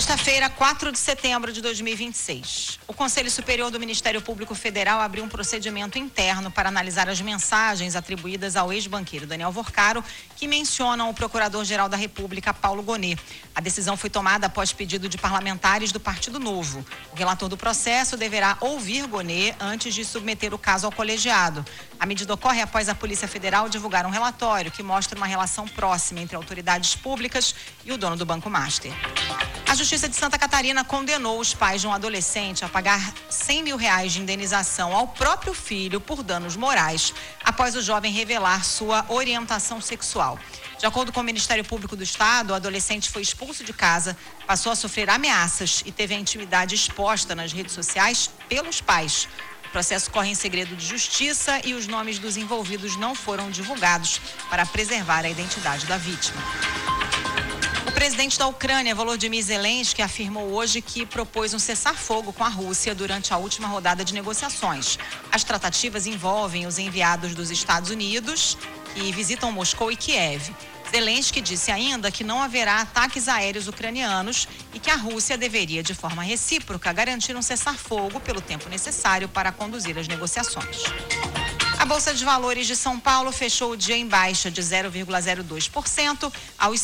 Sexta-feira, 4 de setembro de 2026. O Conselho Superior do Ministério Público Federal abriu um procedimento interno para analisar as mensagens atribuídas ao ex-banqueiro Daniel Vorcaro, que mencionam o Procurador-Geral da República, Paulo Gonet. A decisão foi tomada após pedido de parlamentares do Partido Novo. O relator do processo deverá ouvir Gonet antes de submeter o caso ao colegiado. A medida ocorre após a Polícia Federal divulgar um relatório que mostra uma relação próxima entre autoridades públicas e o dono do Banco Master. A Justiça de Santa Catarina condenou os pais de um adolescente a pagar R$100 mil de indenização ao próprio filho por danos morais, após o jovem revelar sua orientação sexual. De acordo com o Ministério Público do Estado, o adolescente foi expulso de casa, passou a sofrer ameaças e teve a intimidade exposta nas redes sociais pelos pais. O processo corre em segredo de justiça e os nomes dos envolvidos não foram divulgados para preservar a identidade da vítima. O presidente da Ucrânia, Volodymyr Zelensky, afirmou hoje que propôs um cessar-fogo com a Rússia durante a última rodada de negociações. As tratativas envolvem os enviados dos Estados Unidos, que visitam Moscou e Kiev. Zelensky disse ainda que não haverá ataques aéreos ucranianos e que a Rússia deveria, de forma recíproca, garantir um cessar-fogo pelo tempo necessário para conduzir as negociações. A Bolsa de Valores de São Paulo fechou o dia em baixa de 0,02% aos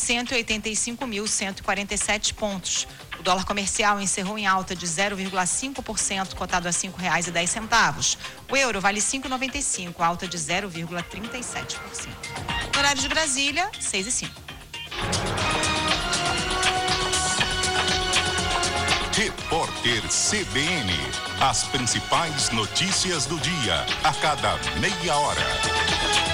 185.147 pontos. O dólar comercial encerrou em alta de 0,5%, cotado a R$ 5,10. O euro vale R$ 5,95, alta de 0,37%. No horário de Brasília, 6h05. Repórter CBN. As principais notícias do dia, a cada meia hora.